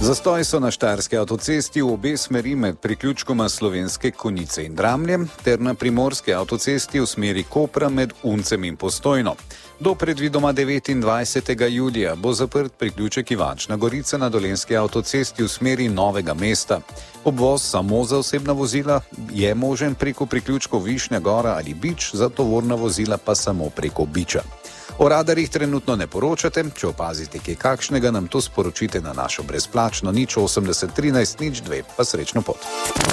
Zastoj so na štajerski avtocesti v obe smeri med priključkoma Slovenske Konjice in Dramlje ter na primorski avtocesti v smeri Kopra med Uncem in Postojno. Do predvidoma 29. julija bo zaprt priključek Ivančna Gorica na Dolenjski avtocesti v smeri Novega mesta. Obvoz samo za osebna vozila je možen preko priključkov Višnja Gora ali Bič, za tovorna vozila pa samo preko Biča. O radarjih trenutno ne poročate, če opazite kaj kakšnega, nam to sporočite na našo brezplačno 080 13 02, pa srečno pot.